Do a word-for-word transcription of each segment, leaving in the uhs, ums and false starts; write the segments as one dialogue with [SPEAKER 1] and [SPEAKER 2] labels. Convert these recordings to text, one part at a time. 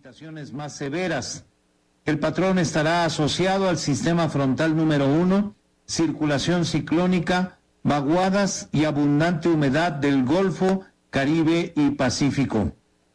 [SPEAKER 1] precipitaciones más severas. El patrón estará asociado al sistema frontal número uno, circulación ciclónica, vaguadas y abundante humedad del Golfo, Caribe y Pacífico.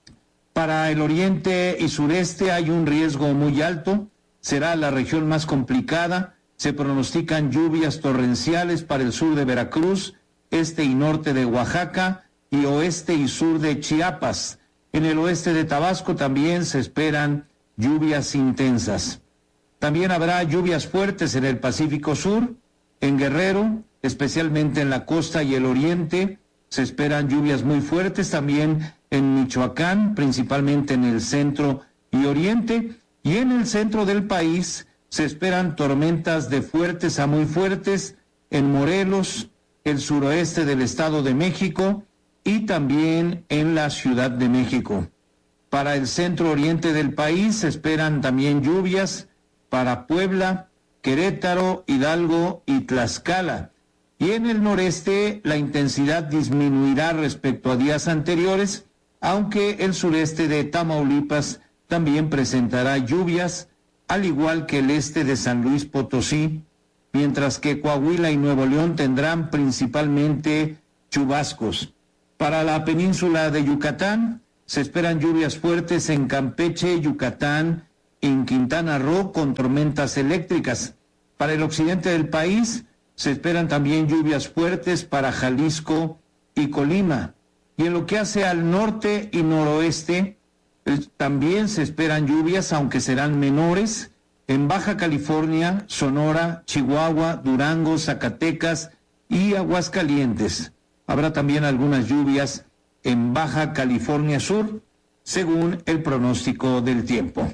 [SPEAKER 1] Para el oriente y sureste hay un riesgo muy alto, será la región más complicada, se pronostican lluvias torrenciales para el sur de Veracruz, este y norte de Oaxaca y oeste y sur de Chiapas. En el oeste de Tabasco también se esperan lluvias intensas. También habrá lluvias fuertes en el Pacífico Sur, en Guerrero, especialmente en la costa y el oriente, se esperan lluvias muy fuertes también en Michoacán, principalmente en el centro y oriente, y en el centro del país se esperan tormentas de fuertes a muy fuertes en Morelos, el suroeste del Estado de México y también en la Ciudad de México. Para el centro oriente del país se esperan también lluvias para Puebla, Querétaro, Hidalgo y Tlaxcala. Y en el noreste la intensidad disminuirá respecto a días anteriores, aunque el sureste de Tamaulipas también presentará lluvias, al igual que el este de San Luis Potosí, mientras que Coahuila y Nuevo León tendrán principalmente chubascos. Para la península de Yucatán se esperan lluvias fuertes en Campeche, Yucatán, en Quintana Roo con tormentas eléctricas. Para el occidente del país se esperan también lluvias fuertes para Jalisco y Colima. Y en lo que hace al norte y noroeste, también se esperan lluvias, aunque serán menores, en Baja California, Sonora, Chihuahua, Durango, Zacatecas y Aguascalientes. Habrá también algunas lluvias en Baja California Sur, según el pronóstico del tiempo.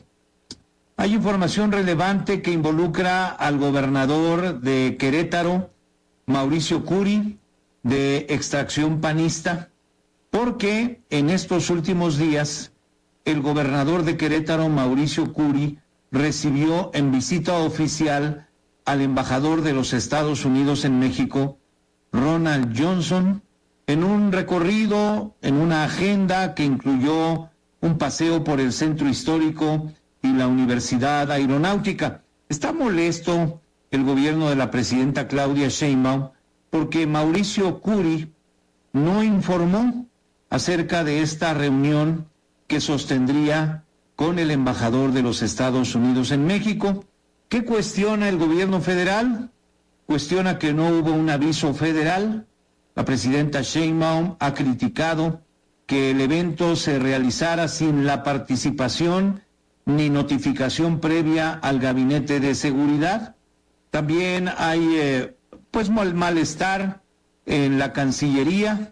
[SPEAKER 1] Hay información relevante que involucra al gobernador de Querétaro, Mauricio Curi, de extracción panista, porque en estos últimos días el gobernador de Querétaro, Mauricio Curi, recibió en visita oficial al embajador de los Estados Unidos en México, Ronald Johnson, en un recorrido, en una agenda que incluyó un paseo por el centro histórico y la Universidad Aeronáutica. Está molesto el gobierno de la presidenta Claudia Sheinbaum porque Mauricio Curi no informó acerca de esta reunión que sostendría con el embajador de los Estados Unidos en México. ¿Qué cuestiona el gobierno federal? Cuestiona que no hubo un aviso federal. La presidenta Sheinbaum ha criticado que el evento se realizara sin la participación ni notificación previa al Gabinete de Seguridad. También hay eh, pues mal malestar en la Cancillería.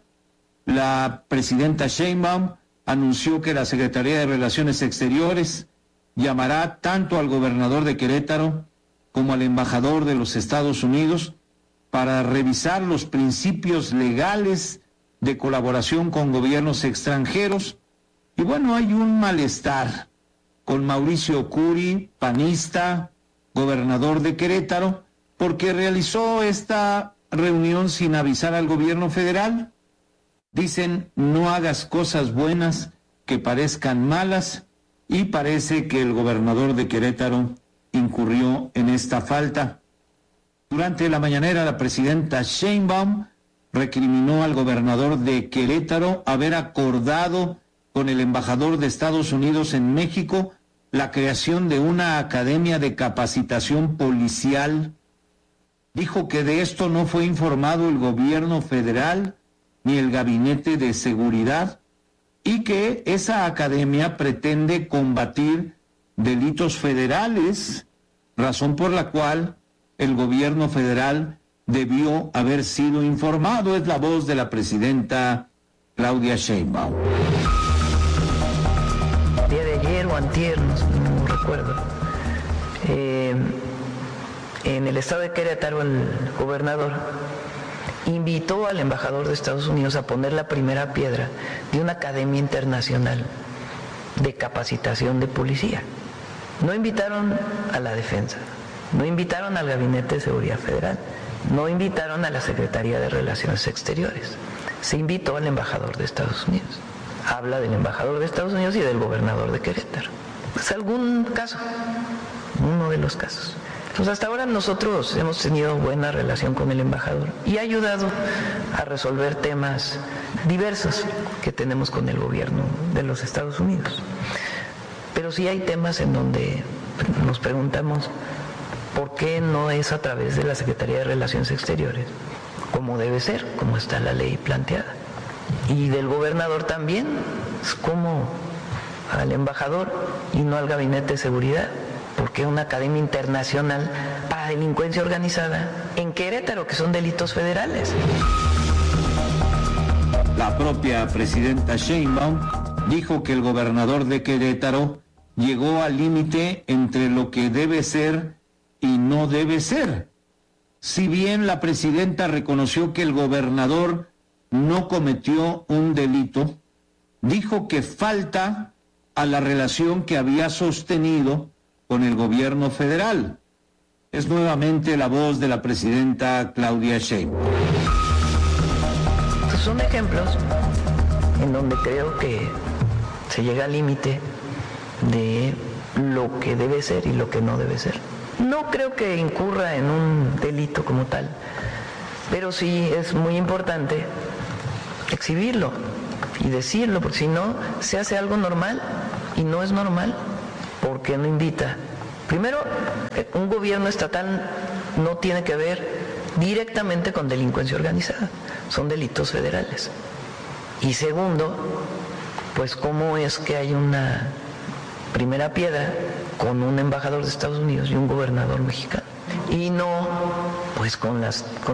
[SPEAKER 1] La presidenta Sheinbaum anunció que la Secretaría de Relaciones Exteriores llamará tanto al gobernador de Querétaro como al embajador de los Estados Unidos para revisar los principios legales de colaboración con gobiernos extranjeros. Y bueno, hay un malestar con Mauricio Curi, panista, gobernador de Querétaro, porque realizó esta reunión sin avisar al gobierno federal. Dicen, no hagas cosas buenas que parezcan malas, y parece que el gobernador de Querétaro incurrió en esta falta. Durante la mañanera, la presidenta Sheinbaum recriminó al gobernador de Querétaro haber acordado con el embajador de Estados Unidos en México la creación de una academia de capacitación policial. Dijo que de esto no fue informado el gobierno federal ni el Gabinete de Seguridad, y que esa academia pretende combatir delitos federales, razón por la cual el gobierno federal debió haber sido informado. Es la voz de la presidenta Claudia Sheinbaum.
[SPEAKER 2] El día de ayer o antier, no, no recuerdo, eh, en el estado de Querétaro el gobernador invitó al embajador de Estados Unidos a poner la primera piedra de una academia internacional de capacitación de policía. No invitaron a la defensa, no invitaron al Gabinete de Seguridad Federal, no invitaron a la Secretaría de Relaciones Exteriores, se invitó al embajador de Estados Unidos. Habla del embajador de Estados Unidos y del gobernador de Querétaro. pues algún caso, uno de los casos. Pues hasta ahora nosotros hemos tenido buena relación con el embajador y ha ayudado a resolver temas diversos que tenemos con el gobierno de los Estados Unidos. Pero sí hay temas en donde nos preguntamos por qué no es a través de la Secretaría de Relaciones Exteriores, como debe ser, como está la ley planteada. Y del gobernador también, como al embajador y no al Gabinete de Seguridad. Porque una academia internacional para delincuencia organizada en Querétaro, que son delitos federales.
[SPEAKER 1] La propia presidenta Sheinbaum dijo que el gobernador de Querétaro llegó al límite entre lo que debe ser y no debe ser. Si bien la presidenta reconoció que el gobernador no cometió un delito, dijo que falta a la relación que había sostenido con el gobierno federal. Es nuevamente la voz de la presidenta Claudia Sheinbaum.
[SPEAKER 2] Son ejemplos en donde creo que se llega al límite de lo que debe ser y lo que no debe ser. No creo que incurra en un delito como tal, pero sí es muy importante exhibirlo y decirlo, porque si no se hace algo normal y no es normal. ¿Por qué no invita? Primero, un gobierno estatal no tiene que ver directamente con delincuencia organizada, son delitos federales. Y segundo, pues cómo es que hay una primera piedra con un embajador de Estados Unidos y un gobernador mexicano, y no pues con las con